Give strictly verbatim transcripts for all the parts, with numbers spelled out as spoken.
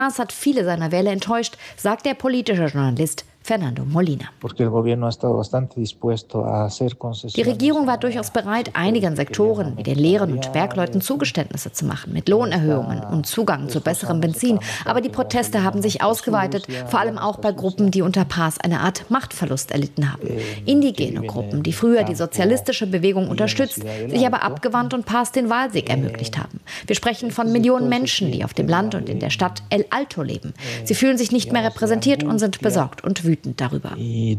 Das hat viele seiner Wähler enttäuscht, sagt der politische Journalist Fernando Molina. Die Regierung war durchaus bereit, einigen Sektoren wie den Lehren- und Bergleuten Zugeständnisse zu machen, mit Lohnerhöhungen und Zugang zu besserem Benzin. Aber die Proteste haben sich ausgeweitet, vor allem auch bei Gruppen, die unter Paz eine Art Machtverlust erlitten haben. Indigene Gruppen, die früher die sozialistische Bewegung unterstützt, sich aber abgewandt und Paz den Wahlsieg ermöglicht haben. Wir sprechen von Millionen Menschen, die auf dem Land und in der Stadt El Alto leben. Sie fühlen sich nicht mehr repräsentiert und sind besorgt und wütend darüber. Die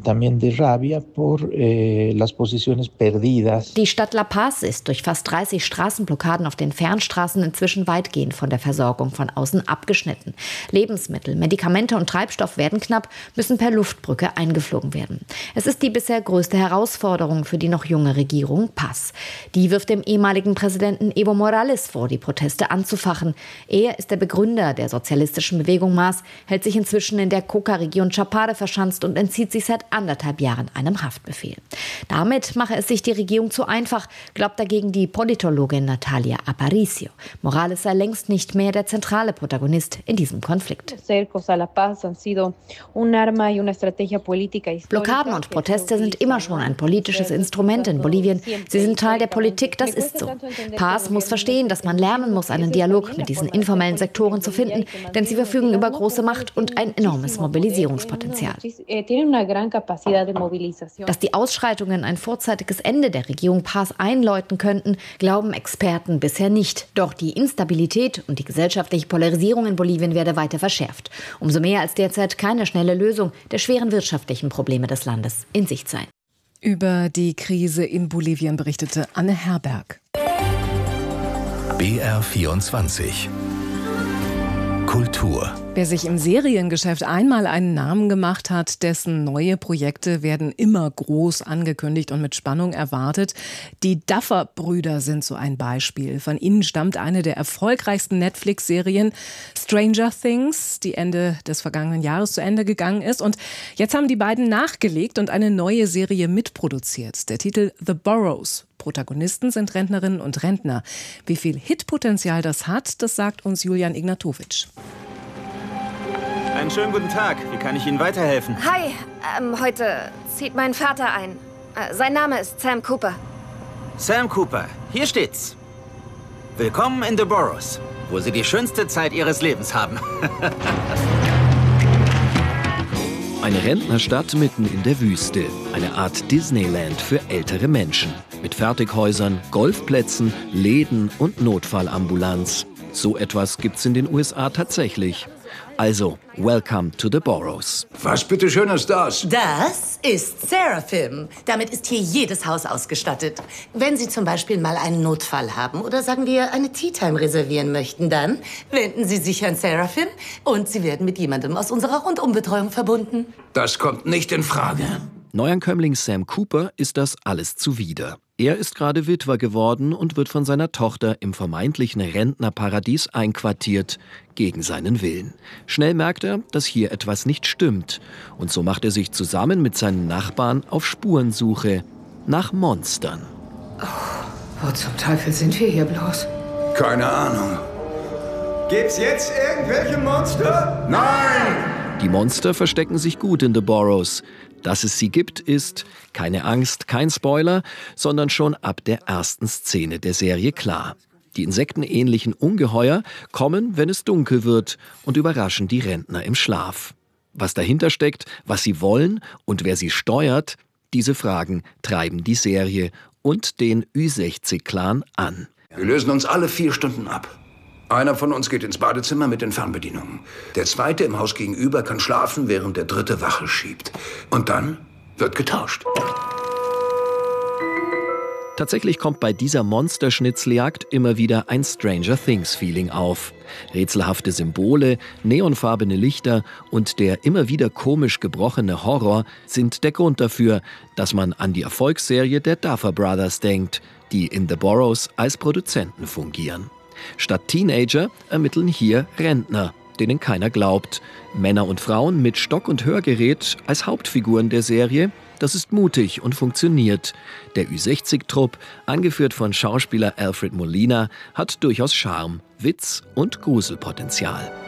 Stadt La Paz ist durch fast dreißig Straßenblockaden auf den Fernstraßen inzwischen weitgehend von der Versorgung von außen abgeschnitten. Lebensmittel, Medikamente und Treibstoff werden knapp, müssen per Luftbrücke eingeflogen werden. Es ist die bisher größte Herausforderung für die noch junge Regierung Paz. Die wirft dem ehemaligen Präsidenten Evo Morales vor, die Proteste anzufachen. Er ist der Begründer der sozialistischen Bewegung Mas, hält sich inzwischen in der Coca-Region Chapare verschanzt und entzieht sich seit anderthalb Jahren einem Haftbefehl. Damit mache es sich die Regierung zu einfach, glaubt dagegen die Politologin Natalia Aparicio. Morales sei längst nicht mehr der zentrale Protagonist in diesem Konflikt. Blockaden und Proteste sind immer schon ein politisches Instrument in Bolivien. Sie sind Teil der Politik, das ist so. Paz muss verstehen, dass man lernen muss, einen Dialog mit diesen informellen Sektoren zu finden, denn sie verfügen über große Macht und ein enormes Mobilisierungspotenzial. Dass die Ausschreitungen ein vorzeitiges Ende der Regierung Paz einläuten könnten, glauben Experten bisher nicht. Doch die Instabilität und die gesellschaftliche Polarisierung in Bolivien werde weiter verschärft. Umso mehr als derzeit keine schnelle Lösung der schweren wirtschaftlichen Probleme des Landes in Sicht sei. Über die Krise in Bolivien berichtete Anne Herberg. B R vierundzwanzig Kultur. Wer sich im Seriengeschäft einmal einen Namen gemacht hat, dessen neue Projekte werden immer groß angekündigt und mit Spannung erwartet. Die Duffer-Brüder sind so ein Beispiel. Von ihnen stammt eine der erfolgreichsten Netflix-Serien Stranger Things, die Ende des vergangenen Jahres zu Ende gegangen ist. Und jetzt haben die beiden nachgelegt und eine neue Serie mitproduziert. Der Titel The Burrows. Protagonisten sind Rentnerinnen und Rentner. Wie viel Hitpotenzial das hat, das sagt uns Julian Ignatowitsch. Einen schönen guten Tag. Wie kann ich Ihnen weiterhelfen? Hi, ähm, heute zieht mein Vater ein. Äh, sein Name ist Sam Cooper. Sam Cooper, hier steht's. Willkommen in The Burrows, wo Sie die schönste Zeit Ihres Lebens haben. Eine Rentnerstadt mitten in der Wüste. Eine Art Disneyland für ältere Menschen. Mit Fertighäusern, Golfplätzen, Läden und Notfallambulanz. So etwas gibt's in den U S A tatsächlich. Also, welcome to the Burrows. Was bitteschön ist das? Das ist Seraphim. Damit ist hier jedes Haus ausgestattet. Wenn Sie zum Beispiel mal einen Notfall haben oder sagen wir eine Tea Time reservieren möchten, dann wenden Sie sich an Seraphim und Sie werden mit jemandem aus unserer Rundumbetreuung verbunden. Das kommt nicht in Frage. Neuankömmling Sam Cooper ist das alles zuwider. Er ist gerade Witwer geworden und wird von seiner Tochter im vermeintlichen Rentnerparadies einquartiert, gegen seinen Willen. Schnell merkt er, dass hier etwas nicht stimmt. Und so macht er sich zusammen mit seinen Nachbarn auf Spurensuche nach Monstern. Oh, wo zum Teufel sind wir hier bloß? Keine Ahnung. Gibt's jetzt irgendwelche Monster? Nein! Die Monster verstecken sich gut in The Burrows. Dass es sie gibt, ist, keine Angst, kein Spoiler, sondern schon ab der ersten Szene der Serie klar. Die insektenähnlichen Ungeheuer kommen, wenn es dunkel wird, und überraschen die Rentner im Schlaf. Was dahinter steckt, was sie wollen und wer sie steuert, diese Fragen treiben die Serie und den Ü sechzig Clan an. Wir lösen uns alle vier Stunden ab. Einer von uns geht ins Badezimmer mit den Fernbedienungen. Der zweite im Haus gegenüber kann schlafen, während der dritte Wache schiebt. Und dann wird getauscht. Tatsächlich kommt bei dieser Monsterschnitzeljagd immer wieder ein Stranger Things-Feeling auf. Rätselhafte Symbole, neonfarbene Lichter und der immer wieder komisch gebrochene Horror sind der Grund dafür, dass man an die Erfolgsserie der Duffer Brothers denkt, die in The Burrows als Produzenten fungieren. Statt Teenager ermitteln hier Rentner, denen keiner glaubt. Männer und Frauen mit Stock und Hörgerät als Hauptfiguren der Serie. Das ist mutig und funktioniert. Der Ü sechzig-Trupp, angeführt von Schauspieler Alfred Molina, hat durchaus Charme, Witz und Gruselpotenzial.